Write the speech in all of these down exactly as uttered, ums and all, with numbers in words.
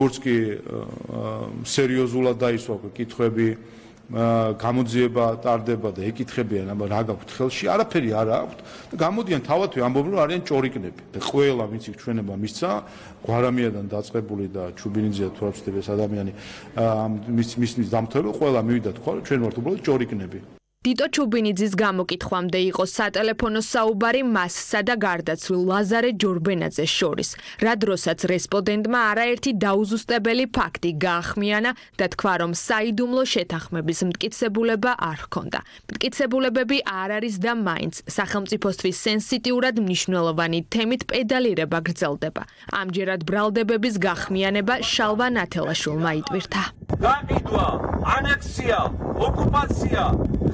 როგორც კი სერიოზულად დაისვა კითხვები, გამოძიება ტარდება და ეკითხებიან, აბა რა გაქვთ ხელში, არაფერი არ აქვთ და გამოდიან თავად ამბობენ, რომ არიან ჭორიკნები. ყველა ვინც იქ ჩვენება მისცა, გვარამიადან დაწყებული და ჩუბინიძეა თუ არ ვცდები ეს ადამიანი მის მის დამთავრებულ ყველა მივიდა თქვა, რომ ჩვენ ვართ უბრალოდ ჭორიკნები. ტიტო ჩუბინიძის გამოკითხვამდე იყო სატელეფონო საუბარი მასსა და გარდაცვლილ ლაზარე ჯორბენაძეს შორის, რა დროსაც რესპონდენტმა არაერთი დაუზუსტებელი ფაქტი გაახმიანა და თქვა, რომ საიდუმლო შეთანხმების მტკიცებულება არ ჰქონდა. მტკიცებულებები არ არის და მაინც სახელმწიფოსთვის სენსიტიურად მნიშვნელოვანი თემით პედალირება გრძელდება. ამჯერად ბრალდებების გახმიანება შალვა ნათელაშვილმა იტვირთა. გაყიდვა, ანექსია, ოკუპაცია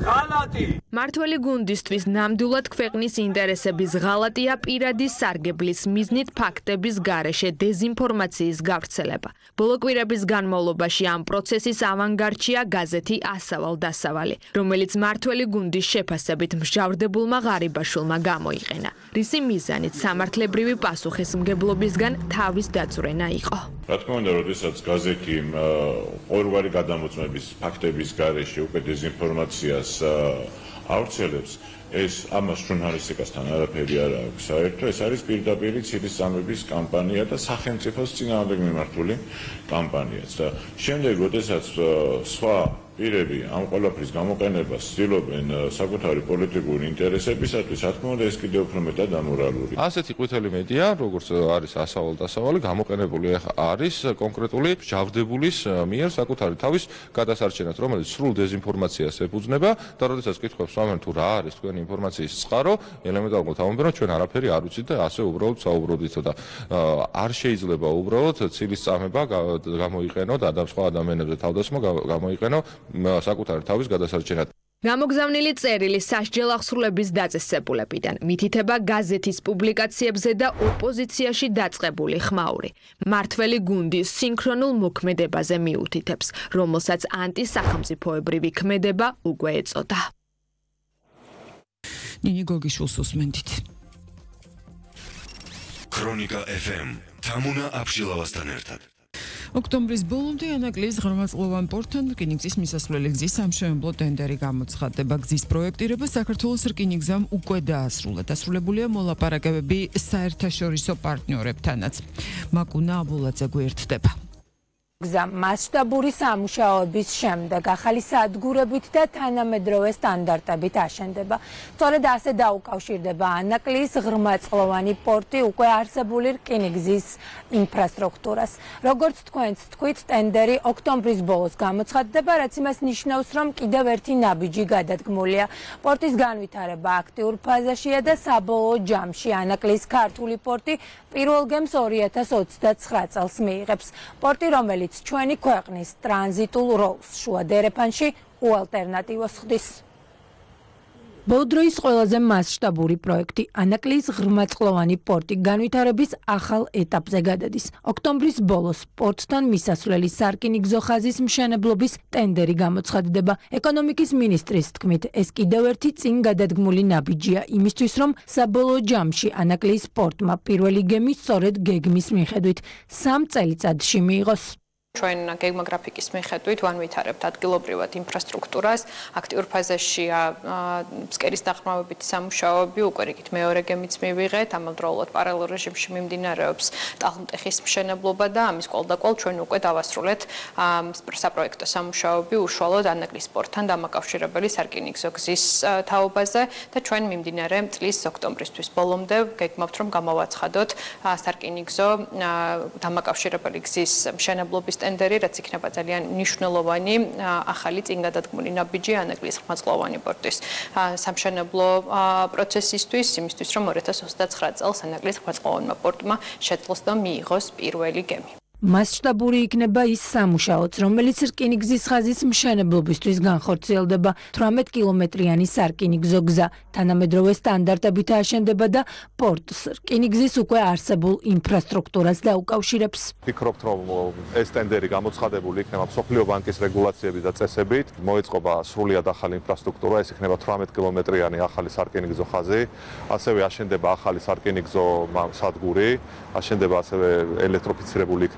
მართველი გუნდისთვის ნამდვილად ქვეყნის ინტერესების ღალატია პირადი სარგებლის მიზნით ფაქტების გარეშე დეზინფორმაციის გავრცელება. ბოლო კვირების განმავლობაში ამ პროცესის ავანგარდშია გაზეთი ასავალ-დასავალი, რომელიც მართველი გუნდის შეფასებით მსჯავრდებულმა ღარიბაშვილმა გამოიყენა. რისი მიზანით სამართლებრივი პასუხისმგებლობისგან თავის დაწვრენა იყო. რა თქმა უნდა, როდესაც გაზეთი ყოველგვარი გადამოწმების ფაქტების გარეშე უკვე დეზინფორმაციას ავრცელებს, ეს ამას ჟურნალისტიკასთან არაფერი არ აქვს საერთო, ეს არის პირდაპირ ცილის წამების კამპანია და სახელმწიფოს წინააღმდეგ მიმართული კამპანიაც. და შემდეგ, როდესაც სხვა პირები ამ ყველაფრის გამოყენებას ცდილობენ საკუთარი პოლიტიკური ინტერესებისათვის, რა თქმა უნდა, ეს კიდევ უფრო მეტად ამორალური. ასეთი ყვითელი მედია, როგორც არის ასავალ-დასავალი, გამოყენებული არის კონკრეტული მსჯავრდებულის მიერ საკუთარი თავის გადასარჩენად, რომელიც სრულ დეზინფორმაციას ეფუძნება და როდესაც კითხვებს ვამენ თუ რა არის თქვენი ინფორმაციის წყარო, ელემენტარულად ამბობენ, რომ ჩვენ არაფერი არ ვიცით და ასე უბრალოდ საუბრობდით და არ შეიძლება უბრალოდ ცილის წამება გამოიყენოთ და სხვა ადამიანებზე თავდასხმა გამოიყენო საკუთარი თავის გადასარჩენად. გამოგზავნილი წერილი სასჯელ აღსრულების დაწესებულებიდან მითითება გაზეთის პუბლიკაციებზე და ოპოზიციაში დაწყებული ხმაური. მართველი გუნდი სინქრონულ მოქმედებაზე მიუთითებს, რომელსაც ანტისახელმწიფოებრივი ქმედება უკვე ეწოდა. ნინი გოგიშვილს უსმენთ. ქრონიკა ეფ ემ თამუნა აბშილავასთან ერთად. ოქტომბრის ბოლომდე ანაკლის ღრმაწლოვან პორტთან რკინიგზის მისასვლელი გზის სამშენებლო ტენდერი გამოცხადდება. გზის პროექტირება საქართველოს რკინიგზამ უკვე დაასრულა. დასრულებულია მოლაპარაკებები საერთაშორისო პარტნიორებთანაც. მაკუნა აბულაძე გვერდდება. გზა მასშტაბური სამუშაოების შემდეგ ახალი სადგურებით და თანამედროვე სტანდარტებით აშენდება. სწორედ ასე დაუკავშირდება ანაკლის ღრმაწლოვანი პორტი უკვე არსებული რკინიგზის ინფრასტრუქტურას. როგორც თქვენც თქვით, ტენდერი ოქტომბრის ბოლოს გამოცხადდება, რაც იმას ნიშნავს, რომ კიდევ ერთი ნაბიჯი გადადგმულია. პორტის განვითარება აქტიურ ფაზაშია და საბოლოო ჯამში ანაკლის ქართული პორტი პირველ გემს ორი ათას ოცდაცხრა წელს მიიღებს. პორტი, რომელიც ჩვენი ქვეყნის ტრანზიტულ როლს შუა დერეფანში უალტერნატივოს ხდის. ბოლო დროის ყველაზე მასშტაბური პროექტი ანაკლის ღრმაწლოვანი პორტი განვითარების ახალ ეტაპზე გადადის. ოქტომბრის ბოლოს პორტთან მისასვლელი სარკინიგზო ხაზის მშენებლობის ტენდერი გამოცხადდება. ეკონომიკის მინისტრის თქმით, ეს კიდევ ერთი წინ გადადგმული ნაბიჯია იმისთვის, რომ საბოლოო ჯამში ანაკლის პორტმა პირველი გემი სწორედ გეგმის მიხედვით სამ წელიწადში მიიღოს. ჩვენ გეგმოგრაფიკის მიხედვით ვანვითარებთ ადგილობრივად ინფრასტრუქტურას, აქტიურ ფაზაშია ფსკერის დაღრმავებითი სამუშაოები, უკვე რიგით მეორე გემიც მივიღეთ, ამავდროულად პარალელ რეჟიმში მიმდინარეობს ტალღმტეხის მშენებლობა და ამის კვალდაკვალ ჩვენ უკვე დავასრულეთ საპროექტო სამუშაოები უშუალოდ ანაკლის პორტთან დამაკავშირებელი სარკინიგზო გზის თაობაზე და ჩვენ მიმდინარე წლის ოქტომბრისთვის ბოლომდე გეგმავთ, რომ გამოვაცხადოთ სარკინიგზო დამაკავშირებელი გზის მშენებლობის ტენდერი, რაც იქნება ძალიან მნიშვნელოვანი ახალი წინგადადგმული ნაბიჯი ანაკლის ღრმაწლოვანი პორტის სამშენებლო პროცესისთვის, იმისთვის, რომ ორი ათას ოცდაცხრა წელს ანაკლის ღრმაწლოვანმა პორტმა შეძლოს და მიიღოს პირველი გემი. მასშტაბური იქნება ის სამუშაოც, რომელიც რკინიგზის ხაზის მშენებლობისთვის განხორციელდება. თვრამეტ კილომეტრიანი სარკინიგზო გზა თანამედროვე სტანდარტებით აშენდება და პორტს რკინიგზის უკვე არსებულ ინფრასტრუქტურას დაუკავშირებს. ვფიქრობთ, რომ ეს ტენდერი გამოცხადებული იქნება მსოფლიო ბანკის რეგულაციებით და წესებით. მოეწყობა სრულიად ახალი ინფრასტრუქტურა, ეს იქნება თვრამეტ კილომეტრიანი ახალი სარკინიგზო ხაზი, ასევე აშენდება ახალი სარკინიგზო სადგური, აშენდება ასევე ელექტროფიცირებული იქნება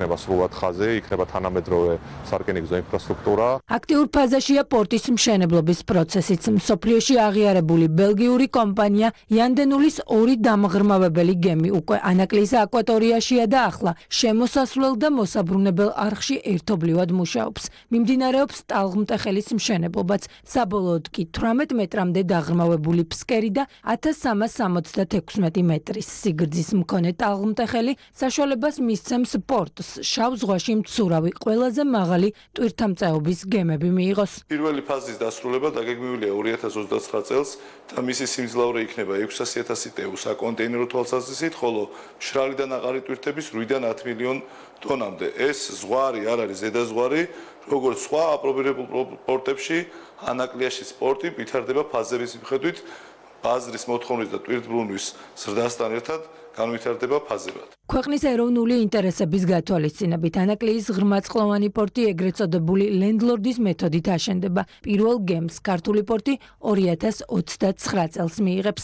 იქნება სრულად ხაზი, იქნება თანამედროვე სარკინიგზო ინფრასტრუქტურა. აქტიურ ფაზაშია პორტის მშენებლობის პროცესიც. მსოფლიოში აღიარებული ბელგიური კომპანია იანდენულის ორი დამღრმავებელი გემი უკვე ანაკლიის აკვატორიაშია და ახლა შემოსასვლელ და მოსაბრუნებელ არხში ერთობლივად მუშაობს. მიმდინარეობს ტალღმტეხელის მშენებლობაც, საბოლოოდ კი თვრამეტ მეტრამდე დაღრმავებული ფსკერი და ათას სამას სამოცდაექვსმეტი მეტრის სიგრძის მქონე ტალღმტეხელი საშუალებას მისცემს პორტს შავ ზღვაში მცურავი ყველაზე მაღალი ტვირთამწეობის გემები მიიღოს. პირველი ფაზის დასრულება დაგეგმებულია ორი ათას ოცდაცხრა წელს და მისი სიმძლავრე იქნება ექვსასი ათასი ტეუ საკონტეინერო თვალსაზრისით, ხოლო მშრალი და ნაყარი ტვირთების ორი ათი მილიონ ტონამდე. ეს ზღვარი არ არის ზედაზღვარი, როგორც სხვა აპრობირებულ პორტებში, ანაკლიაში სპორტი ვითარდება ფაზების მიხედვით, ბაზრის მოთხოვნის და ტვირთბრუნვის ზრდასთან ერთად განვითარდება ფაზებად. ქვეყნის ეროვნული ინტერესების გათვალისწინებით ანაკლიის ღრმაწყლოვანი პორტი ეგრეთ წოდებული ლენდლორდის მეთოდით აშენდება. პირველ გემს ქართული პორტი ორი ათას ოცდაცხრა წელს მიიღებს.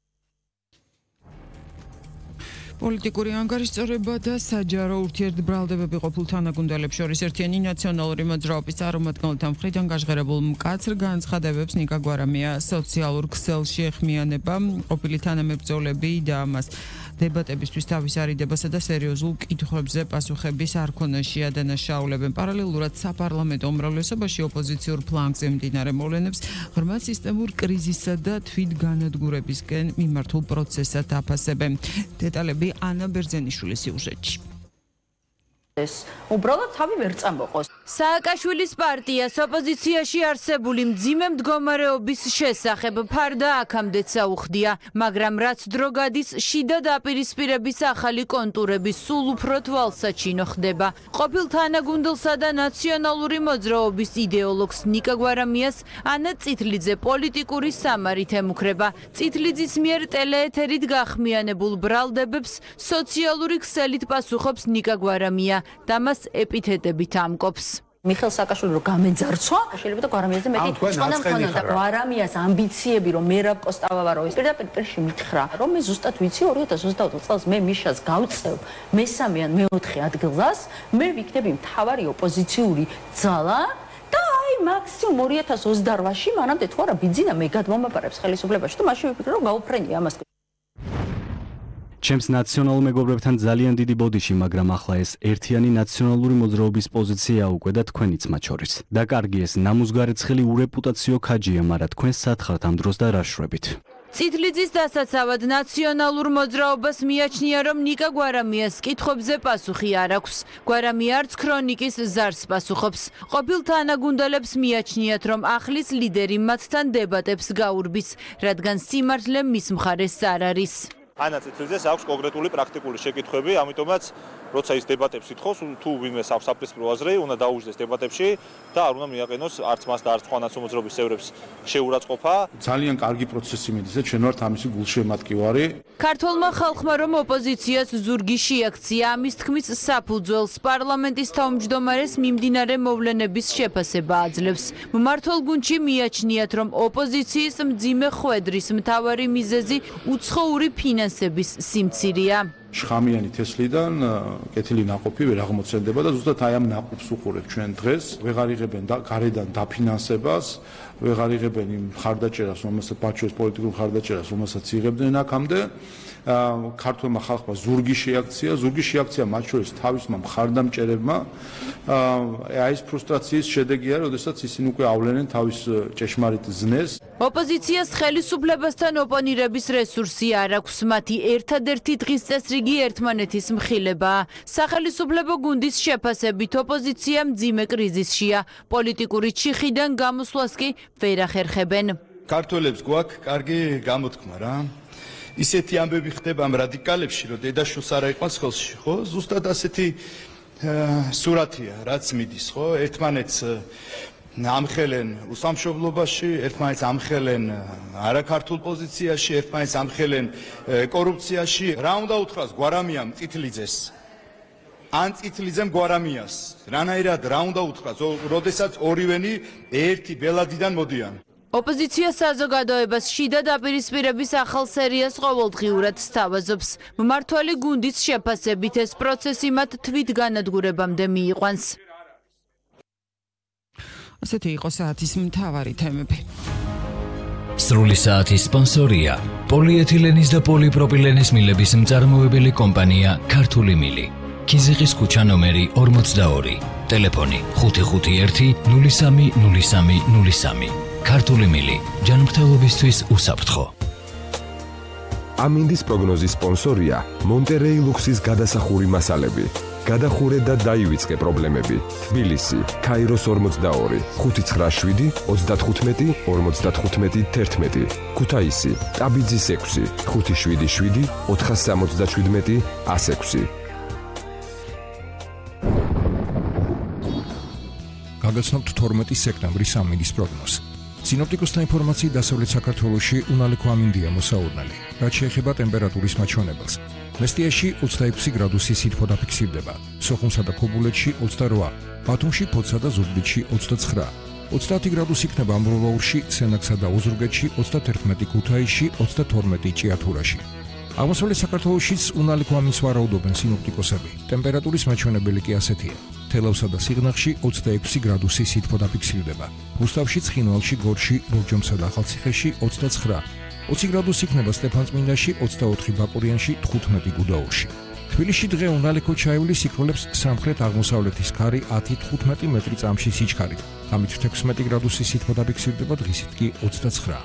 პოლიტიკური ანგარიშწორება და საჯარო ურთიერთბრალდებები ყოფილ თანაგუნდელებს შორის ერთიანი ნაციონალური მოძრაობის წარმომადგენელთა მხრიდან გაჟღერებულ მკაცრ განცხადებებს ნიკა გვარამია სოციალურ ქსელში ეხმიანება. ყოფილი თანამებრძოლები და ამას დებატებისთვის თავის არიდებასა და სერიოზულ კითხვებზე პასუხების არ ქონაში ადანაშაულებენ. პარალელურად საპარლამენტო უმრავლესობაში ოპოზიციურ ფლანგზე მდინარე მოვლენებს ღრმა სისტემურ კრიზისსა და თვითგანადგურებისკენ მიმართულ პროცესად აფასებენ. დეტალები ანა ბერძენიშვილის სიუჟეტში. ეს უბრალოდ თავი ვერ წამოყოს. სააკაშვილის პარტიას ოპოზიციაში არსებული მძიმე მდგომარეობის შესახებ ფარდა აქამდეც აუხდია, მაგრამ რაც დრო გადის, შიდა დაპირისპირების ახალი კონტურები სულ უფრო თვალსაჩინო ხდება. ყოფილ თანაგუნდელსა და ნაციონალური მოძრაობის იდეოლოგს ნიკა გვარამიას ანა წითლიძე პოლიტიკური სამარით ემუქრება. წითლიძის მიერ ტელეეთერით გახმიანებულ ბრალდებებს სოციალური ქსელით პასუხობს ნიკა გვარამია. და მას ეპითეტებით ამკობს. მიხეილ სააკაშვილი რო გამეძარცვა, შეიძლება და გვარამიაზე მეტი წონა მქონდა და გვარამიას ამბიციები რომ მერაბ კოსტავა ვარო ის პირდაპირ პირში მითხრა, რომ მე ზუსტად ვიცი ორი ათას ოცდაოთხ წელს მე მიშას გავწევ მესამე ან მეოთხე ადგილას, მე ვიქნები მთავარი ოპოზიციური ძალა და აი მაქსიმუმ ორი ათას ოცდაოთხში მანამდე თუ არა ბიძინა მე გადმომაპარებს ხელისუფლებაში და მაშინ ვიფიქრე რომ გავუფრენია ამას. ჩემს ნაციონალურ მეგობრებთან ძალიან დიდი ბოდიში, მაგრამ ახლა ეს ერთიანი ნაციონალური მოძრაობის პოზიცია უკვე და თქვენიც მათ შორის. და კარგი ეს ნამუსგარეცხელი ურეპუტაციო ქაჯია, მაგრამ თქვენ სათხართ ამ დროს და რა შრებით. წითლიძის დასაცავად ნაციონალურ მოძრაობას მიაჩნია, რომ ნიკა გვარამიას კითხვებზე პასუხი არ აქვს. გვარამია არც ქრონიკის ზარს პასუხობს. ყოფილ თანაგუნდელებს მიაჩნიათ, რომ ახლის ლიდერი მათთან დებატებს გაურბის, რადგან სიმართლე მის მხარეს არ არის. ანა წითლიძეს აქვს კონკრეტული პრაქტიკული შეკითხვები, ამიტომაც როცა ის დებატებს ითხოვს, თუ ვინმეს აქვს საპრინციპო აზრი, უნდა დაუჯდეს დებატებში და არ უნდა მიაყენოს არც მას და არც სხვა ნაციონალურ წევრებს შეურაცხყოფა. ძალიან კარგი პროცესი მიდის და ჩვენ ვართ ამისი გულშემატკივარი. ქართულმა ხალხმა რომ ოპოზიციას ზურგი შეაქცია, ამის თქმის საფუძველს პარლამენტის თავმჯდომარეს მიმდინარე მოვლენების შეფასება აძლევს. მმართველ გუნდში მიაჩნიათ, რომ ოპოზიციის მძიმე ხვედრის მთავარი მიზეზი უცხოური ფინანსების სიმცირეა. შხამიანი თესლიდან კეთილი ნაყოფი ვერ აღმოცენდება და ზუსტად აი ამ ნაყოფს უყურებ ჩვენ დღეს. ვეღარ იღებენ და გარედან დაფინანსებას, ვეღარ იღებენ იმ ხარდაჭერას, რომელსაც ბაჩოს პოლიტიკურ ხარდაჭერას, რომელსაც იღებდნენ აქამდე. ქართულმა ხალხმა ზურგი შეაქცია, ზურგი შეაქცია მათ შორის თავისმა მხარდამჭერებმა. აი ეს ფრუსტრაციის შედეგია, როდესაც ისინი უკვე ავლენენ თავის ჭეშმარიტ ზნეს. ოპოზიციას ხელისუფლებასთან ოპონირების რესურსი არ აქვს, მათი ერთადერთი დღის წესრიგი ერთმანეთის მხილებაა. სახელისუფლებო გუნდის შეფასებით ოპოზიცია მძიმე კრიზისშია, პოლიტიკური ჩიხიდან გამოსვლას კი ვერ ახერხებენ. ქართველებს გვაქვს კარგი გამოთქმა რა. ისეთი ამბები ხდება ამ რადიკალებში, რომ დედაშვილს არა იყვანს ხელში, ხო? ზუსტად ასეთი სურათია, რაც მიდის, ხო? ერთმანეთს ამხელენ უსამშობლობაში, ერთმანეთს ამხელენ არაქართულ პოზიციაში, ერთმანეთს ამხელენ კორუფციაში. რა უნდა უთხრას გვარამიამ წითლიძეს? ან წითლიძემ გვარამიას? რანაირად რა უნდა უთხრას, როდესაც ორივენი ერთი ბელადიდან მოდიან? ოპოზიცია საზოგადოებას შიდა დაპირისპირების ახალ სერიას ყოველდღიურად სთავაზობს. მმართველი გუნდის შეფასებით ეს პროცესი მათ თვითგანადგურებამდე მიიყვანს. ასეთი იყო საათის მთავარი თემები. სრული საათის სპონსორია პოლიეთილენის და პოლიპროპილენის მილების მწარმოებელი კომპანია ქართული მილი. ქიზიყის ქუჩა ნომერი ორმოცდაორი. ტელეფონი ხუთი ხუთი ერთი ნული სამი ნული სამი ნული სამი. ქართული მილი ჯანმრთელობისთვის უსაფრთხო. ამინდის პროგნოზის სპონსორია მონტერეი ლუქსის გადასახური მასალები. გადახურე და დაივიწყე პრობლემები. თბილისი, ქაიროს ორმოცდაორი, ხუთი ცხრა შვიდი ოცდათხუთმეტი ორმოცდათხუთმეტი თერთმეტი. ქუთაისი, ტაბიძის ექვსი, ხუთი შვიდი შვიდი ოთხასამოცდაშვიდმეტი ას ექვსი. გაგაცნობთ თორმეტი სექტემბრის ამინდის პროგნოზს. სინოპტიკოსთა ინფორმაციით დასავლეთ საქართველოში უნალექო ამინდია მოსაურნელი, რაც შეეხება ტემპერატურის მაჩვენებელს. მესტიაში ოცდაექვსი გრადუსი სითბო დაფიქსირდება, სოხუმსა და ქობულეთში ოცდარვა, ბათუმში, ფოთსა და ზუგდიდში ოცდაცხრა, ოცდაათი გრადუსი იქნება ამბროლაურში, სენაკსა და ოზურგეთში, ოცდათერთმეტი ქუთაისში, ოცდათორმეტი ჭიათურაში. აღმოსავლეთ საქართველოშიც უნალექო ამინდს ვარაუდობენ სინოპტიკოსები. ტემპერატურის მაჩვენებელი კი ასეთია. თელავსა და სიღნაღში ოცდაექვსი გრადუსი სითბო დაფიქსირდება. რუსთავში, ცხინვალში, გორში, ლურჯომსა და ახალციხეში ოცდაცხრა, ოცი გრადუსი იქნება სტეფანწმინდაში, ოცდაოთხი ბაკურიანში, თხუთმეტი გუდაურში. თბილისში დღე უნალექო ჩაივლის იქროლებს სამხრეთ-აღმოსავლეთის ქარი ათი თხუთმეტი მეტრი წამში სიჩქარით. ღამით თექვსმეტი გრადუსი სითბო დაფიქსირდება, დღისით კი ოცდაცხრა.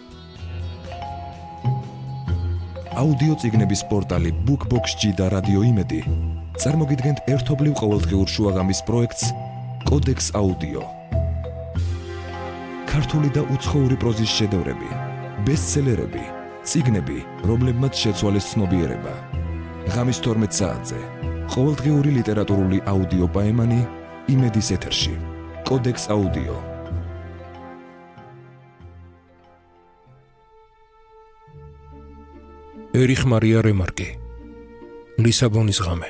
აუდიო წიგნების პორტალი BookBox-G და რადიო იმედი წარმოგიდგენთ ერთობლივ ყოველდღიურ შუაღამის პროექტს კოდექს აუდიო. ქართული და უცხოური პროზის შედევრები, ბესტსელერები, წიგნები, რომლებმაც შეცვალეს ცნობიერება. ღამის თორმეტ საათზე ყოველდღიური ლიტერატურული აუდიო პაემანი იმედის ეთერში. კოდექს აუდიო. ერიხ მარია რემარკი. ლისაბონის ღამე.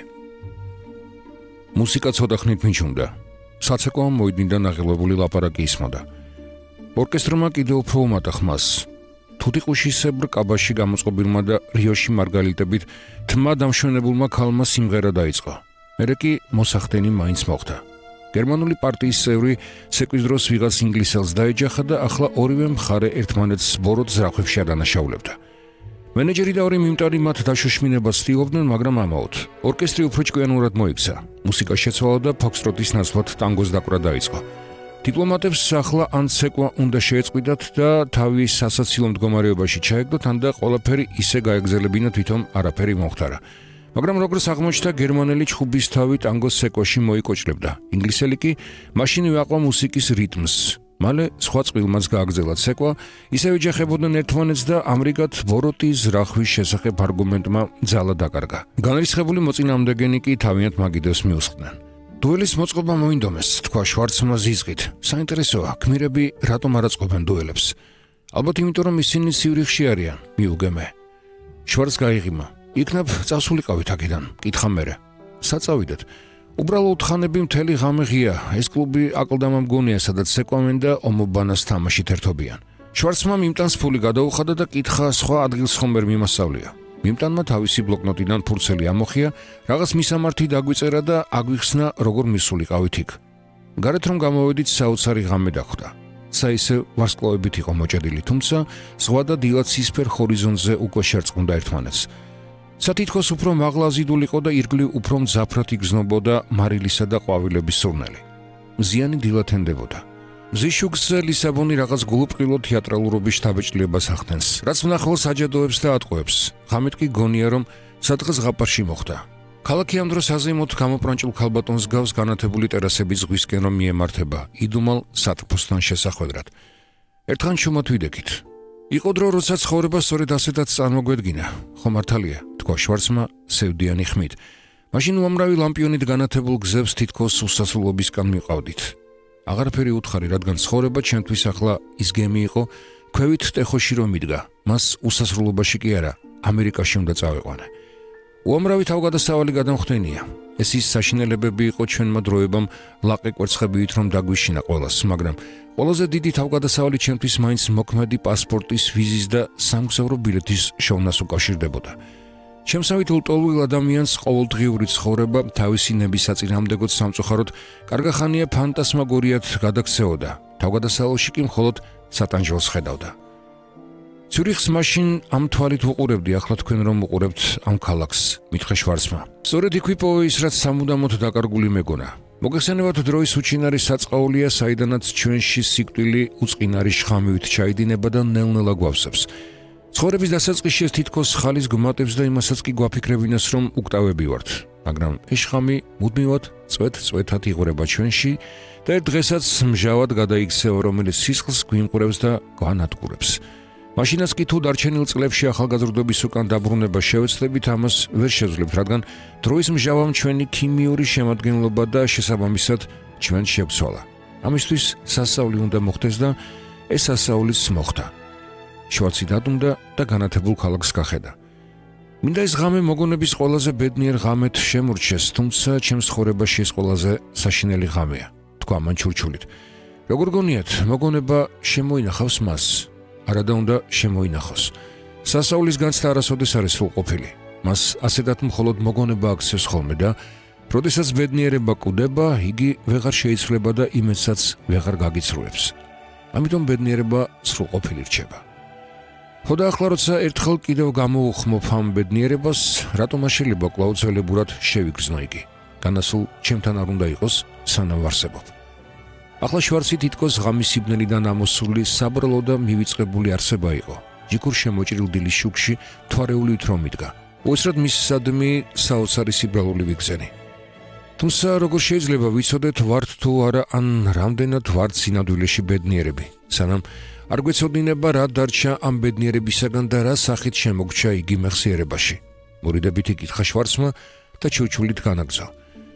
მუსიკა ცოტა ხნით მიჩნდა. საცეკვაო მოედნიდან აღელვებული ლაპარაკი ისმოდა. ორკესტრმა კიდევ უფრო უმატა ხმას. თუთიყუშისებრ კაბაში გამოწყობილმა და რიოში მარგალიტებით თმა დამშვენებულმა ქალმა სიმღერა დაიწყო. მერე კი მოსახდენი მაინც მოხდა. გერმანული პარტიის წევრი ცეკვის დროს ვიღაც ინგლისელს დაეჯახა და ახლა ორივე მხარე ერთმანეთს ბოროტ ზრახვებში ადანაშაულებდა. მენეჯერი და ორი მიმტარი მათ დაშოშმინებას ცდილობდნენ, მაგრამ ამაოდ. ორკესტრი უფრო ჭკვიანურად მოიქცა. მუსიკა შეცვალა და ფოქსტროტის ნაცვლად ტანგოს დაკვრა დაიწყო. დიპლომატებს ახლა ან ცეკვა უნდა შეეწყვიტათ და თავის სასაცილო მდგომარეობაში ჩაეგდოთ, ან და ყველაფერი ისე გაეგზელებინათ, თვითონ არაფერი მომხდარა. მაგრამ როგორც აღმოჩნდა, გერმანელი ჩხუბის თავი ტანგოს ცეკვაში მოიკოჭლებდა. ინგლისელი კი მაშინვე აყვა მუსიკის რიტმს. მალე სხვა წყვილმაც გააგზელა ცეკვა, ისევ ეჯახებოდნენ ერთმანეთს და ამრიგად ბოროტის ზრახვის შესახებ არგუმენტმა ძალა დაკარგა. განრისხებული მოწინააღმდეგენი კი თავიანთ მაგიდებს მიუსხდნენ. დუელის მოწყობა მოინდომეს, თქვა შვარცმა ზიზღით. საინტერესოა, გმირები რატომ არ აწყობენ დუელებს? ალბათ იმიტომ, რომ ისინი სივრიხში არიან, მიუგემე. შვარც გაიღიმა. იქნებ წავსულიყავით აქედან, კითხა მერე. საწავიდეთ. უბრალოდ ხანები მთელი ღამე ღია, ეს კლუბი აკლდამა მგონია, სადაც ცეკვავენ და ომობანას თამაშით ერთობიან. შვარცმა მიმტანს ფული გადაუხადა და კითხა სხვა ადგილს ხომ ვერ მიმასწავლია. მიმტანმა თავისი ბლოკნოტიდან ფურცელი ამოხია, რაღაც მისამართი დაგვიწერა და აგვიხსნა, როგორ მისულიყავით იქ. გარეთ რომ გამოვედით, საოცარი ღამე დახვდა. საისე ვარსკვლავებით იყო მოჭედილი, თუმცა ზღვა და დილად ცისფერ ჰორიზონტზე უკვე შერწყმდა ერთმანეთს. სათითქოს უფრო მაღლაზიდულიყო და ირგლივ უფრო მძაფრად იგრძნობოდა მარილისა და ყვავილების სურნელი. მზიანი დილად ენდებოდა. მზის შუქზე ლისაბონი რაღაც გულუბრყილო თეატრალურობის შთაბეჭდილებას ახდენს, რაც მნახველს აჯადოებს და ატყუებს. ღამით კი გონია, რომ სადღაც ზღაპარში მოხდა. ქალაქი ამ დროს აზიმოთ გამოპრანჭულ ქალბატონს გავს განათებული ტერასების ზღვისკენ რომ მიემართება, იდუმალ სათბოსთან შესახვედრად. ერთხან შუმად ვიდექით. იყო დრო, როცა ცხოვრება სწორედ ასეთაც წარმოგვედგინა. ხო მართალია, თქვა შვარცმა სევდიანი ხმით. მაშინ უამრავი ლამპიონით განათებულ გზებს თითქოს უსასრულობისკენ მივყავდით. აღარაფერი უთხარი, რადგან ცხოვრება ჩემთვის ახლა ის გემი იყო, ქვევით ტეხოში რომ მიდგა. მას უსასრულობაში კი არა, ამერიკაში უნდა წავიყვანე. უამრავი თავგადასავალი გადამხდენია. ეს ის საშინელებები იყო ჩვენმა დროებამ ლაყი კვერცხებივით რომ დაგვიშინა ყველას, მაგრამ ყველაზე დიდი თავგადასავალი ჩემთვის მაინც მოქმედი პასპორტის, ვიზის და სამგზავრო ბილეთის შოვნას უკავშირდებოდა. ჩემსავით ულტოლვილ ადამიანს ყოველდღიური ცხოვრება თავისი ნების საწინააღმდეგოდ სამწუხაროდ კარგახანია ფანტასმაგორიად გადაქცეოდა. თავგადასავალში კი მხოლოდ სატანჯველს ხედავდა. ცურიხს მაშინ ამ თვალით უყურებდი, ახლა თქვენ რომ უყურებთ ამ ქალაქს, მითხრა შვარცმა. სწორედ იქ ვიპოვე ის, რაც სამუდამოდ დაკარგული მეგონა. მოგეხსენებათ დროის უჩინარი საწყაულია, საიდანაც ჩვენში სიკვდილი უწყინარი შხამივით ჩაიდინება და ნელ-ნელა გვავსებს. ცხოვრების დასაწყისში ეს თითქოს ხალის გმატებს და იმასაც კი გვაფიქრებინას, რომ უკტავები ვართ. მაგრამ ეს შხამი მუდმივად წვეთ-წვეთად იღვრება ჩვენში და ერთ დღესაც მჟავად გადაიქცევა, რომელიც სისხლს გვიმყურებს და გვანადგურებს. მაშინაც კი თუ დარჩენილ წლებში ახალგაზრდობის უკან დაბრუნება შევეცდებით, ამას ვერ შევძლებთ, რადგან დროის მჟავამ ჩვენი ქიმიური შემადგენლობა და შესაბამისად ჩვენ შევცვალა. ამისთვის სასწაული უნდა მოხდეს და ეს სასწაულიც მოხდა. შვარცი დადუმდა და განათებულ ქალაქს გახედა. მინდა ეს ღამე მოგონების ყველაზე ბედნიერ ღამედ შემორჩეს, თუმცა ჩემს ცხოვრებაში ეს ყველაზე საშინელი ღამეა, თქვა მან ჩურჩულით. როგორ გონიათ, მოგონება შემოინახავს მას? არადა უნდა შემოინახოს. სასწაულის განცდა არასოდეს არის სრულყოფილი. მას ასეთად მხოლოდ მოგონება აქცევს ხოლმე და როდესაც ბედნიერება კვდება, იგი ვეღარ შეიცვლება და იმედსაც ვეღარ გაგიცრუებს. ამიტომ ბედნიერება სრულყოფილი რჩება. ხო და ახლა როცა ერთხელ კიდევ გამოუხმობ ამ ბედნიერებას, რატომ აშელება კვლავ ძველებურად შევიგრძნო იგი? განასულ ჩემთან არ უნდა იყოს, სანამ ვარსებობ. ახლა შვარცი თითქოს ღამის სიბნელიდან ამოსული საბრალო და მივიწყებული არსება იყო. ჯიქურ შემოჭრილ დილის შუქში თვარეულით რომ იდგა. უესრად მისსადმი საოცარი სიბრალული ვიგზენი. თუმცა როგორ შეიძლება ვიცოდეთ ვართ თუ არა ან რამდენად ვართ სინამდვილეში ბედნიერები, სანამ არ გვეცოდინება რა დარჩა ამ ბედნიერებისაგან და რა სახით შემოგჩა იგი მეხსიერებაში. მორიდებით იკითხა შვარცმა და ჩურჩულით განაგზა.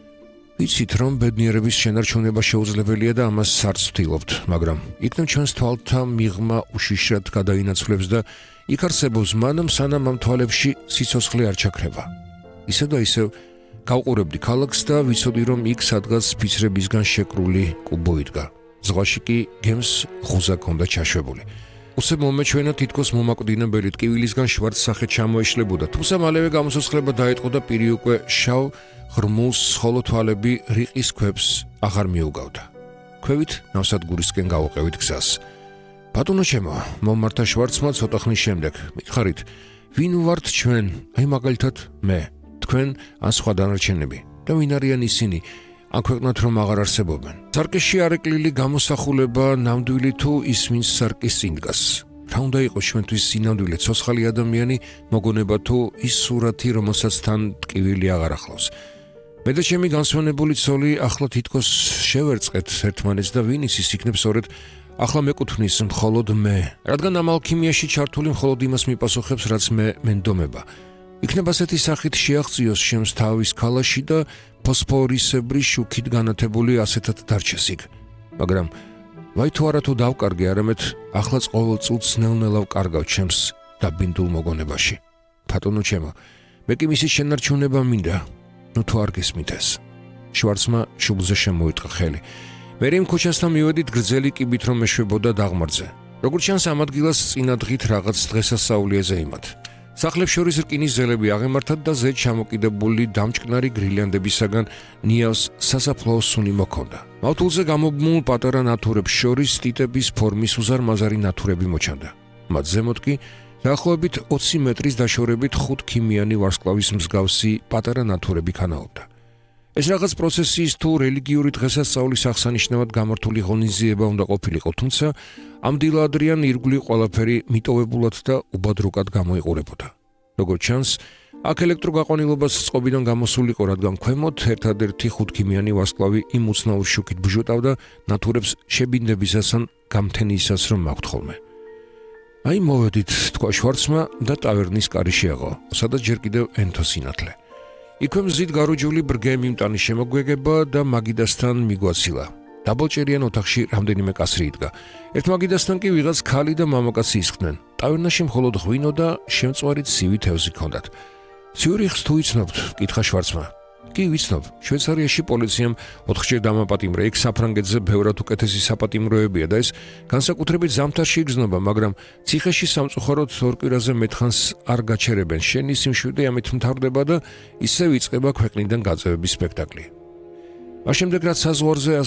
ვიცით რომ ბედნიერების შენარჩუნება შეუძლებელია და ამას არც ვთილობთ, მაგრამ იქნებ ჩვენს თვალთა მიღმა უშიშრად გადაინაცვლებს და იქ არსებობს მანამ სანამ ამ თვალებში სიცოცხლე არ ჩაქრება. ისე და ისევ გავყურებდი ქალაქს და ვიცოდი რომ იქ სადღაც ფიცრებისგან შეკრული კუბო იდგა. ზღვაში კი გემს ღუზა ჰქონდა ჩაშვებული. უსე მომეჩვენა თითქოს მომაკვდინებელი ტკივილისგან შვარც სახე ჩამოეშლებოდა, თუმცა მალევე გამოსასხლება დაეტყო და პირი უკვე შავ ღრმულს ხოლო თვალები რიყის ქვებს აღარ მიუგავდა. ქვევით ნავსადგურისკენ გავუყევით გზას. ბატონო ჩემო, მომართა შვარცმა ცოტა ხნის შემდეგ. მითხარით, ვინ ვართ ჩვენ? აი მაგალითად მე, თქვენ ან სხვა დანარჩენები და ვინ არიან ისინი? ან ქვეყნად რომ აღარ არსებობენ. სარკისში არეკლილი გამოსახულება ნამდვილი თუ ის ვინც სარკის წინ დგას. რა უნდა იყოს ჩვენთვის სინამდვილე ცოცხალი ადამიანი, მოგონება თუ ის სურათი, რომელსაც თან ტკივილი აღარ ახლავს. მე და ჩემი განსვენებული ცოლი ახლა თითქოს შევერწყეთ ერთმანეთს და ვინ იცის იქნებ სწორედ ახლა მეკუთვნის მხოლოდ მე, რადგან ამ ალქიმიაში ჩართული მხოლოდ იმას მიპასუხებს, რაც მე მენდომება. იქნებ ასეთი სახით შეაღწიოს შემს თავის ქალაში და ფოსფორისებრი შუქით განათებული ასეთად დარჩეს იქ. მაგრამ ვაი თუ არა თუ დავკარგე, არამედ ახლაც ყოველ წუთს ნელ-ნელა ვკარგავ ჩემს დაბინდულ მოგონებაში. ბატონო ჩემო, მე კი მისი შენარჩუნება მინდა. ნუ თუ არ გესმით ეს. შვარცმა შუბლზე შემოიტყა ხელი. მე იმ ქუჩასთან მივედით გრძელი კიბით რომ მეშვებოდა დაღმართზე. როგორც ჩანს ამ ადგილას წინა დღით რაღაც დღესასწაულიაზე იმათ. სახლებს შორის რკინის ზელები აღემართათ და ზედ ჩამოკიდებული დამჭკნარი გრილიანდებისაგან ნიავს სასაფლაოს სუნი მოქონდა. მავთულზე გამობმულ პატარა ნათურებს შორის ტიტების ფორმის უზარმაზარი ნათურები მოჩანდა. მათ ზემოთ კი დაახლოებით ოცი მეტრის დაშორებით ხუთ ქიმიანი ვარსკვლავის მსგავსი პატარა ნათურები ქანაობდა. ეს რაღაც პროცესის თუ რელიგიური დღესასწაულის აღსანიშნავად გამართული ღონისძიება უნდა ყოფილიყო, თუმცა ამ დილადრიან ირგვლივ ყველაფერი მიტოვებულად და უბადრუკად გამოიყურებოდა. როგორც ჩანს, აქ ელექტროგაყვანილობას წყობიდან გამოსულიყო, რადგან ქვემოთ ერთადერთი ხუთქიმიანი ვარსკვლავი იმ უცნაურ შუქით ბუჟუტავდა ნათურებს შებინდებისას ან გამთენისას რომ მაქვთ ხოლმე. აი მოვედით, თქვა შვარცმა და ტავერნის კარი შეაღო, სადაც ჯერ კიდევ ენთო სინათლე. იქვე მზით გარუჯული ბრგე მიმტანი შემოგვეგება და მაგიდასთან მიგვაცილა. დაბალჭერიან ოთახში რამდენიმე კასრი იდგა. ერთ მაგიდასთან კი ვიღაც ქალი და მამაკაცი ისხდნენ. ტავერნაში მხოლოდ ღვინო და შემწვარი ცივი თევზი ჰქონდათ. ციურიხს თუ იცნობთ? კითხა შვარცმა. კი ვიცნობ, შვეიცარიაში პოლიციამ ოთხჯერ დამაპატიმრა, იქ საფრანგეთზე ბევრად უკეთესი საპატიმროებია და ეს განსაკუთრებით ზამთარში იგრძნობა, მაგრამ ციხეში სამწუხაროდ ორ კვირაზე მეტხანს არ გაჩერებენ. შენი სიმშვიდე ამით მთავრდება და ისევ იწყება ქვეყნიდან გაძევების სპექტაკლი. მას შემდეგ რაც საზღვარზე